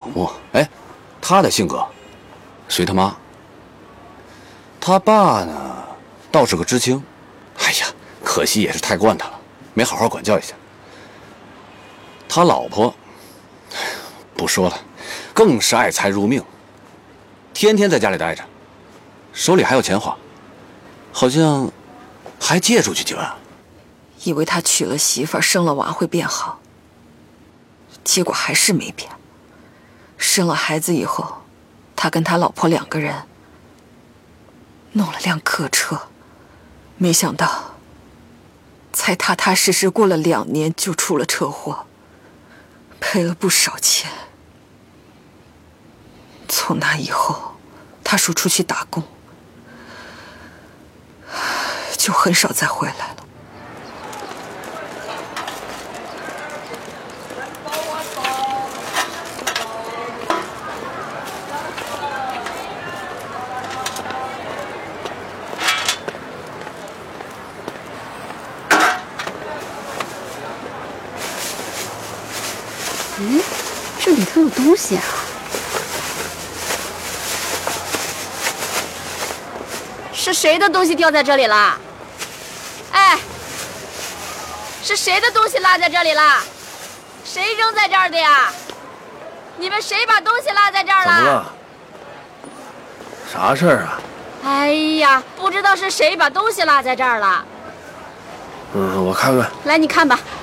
目。哎，他的性格随他妈。他爸呢，倒是个知青。哎呀，可惜也是太惯他了，没好好管教一下。他老婆不说了，更是爱财如命，天天在家里待着，手里还有钱花，好像还借出去几万。 以为他娶了媳妇儿生了娃会变好，结果还是没变。生了孩子以后，他跟他老婆2个人弄了辆客车，没想到才踏踏实实过了2年就出了车祸，赔了不少钱。从那以后，他说出去打工，就很少再回来了。 嗯，这里头有东西啊！ 是谁的东西掉在这里了？哎，是谁的东西落在这里了？谁扔在这儿的呀？你们谁把东西落在这儿了？ 怎么了？啥事儿啊？ 哎呀，不知道是谁把东西落在这儿了。 我看看。 来，你看吧。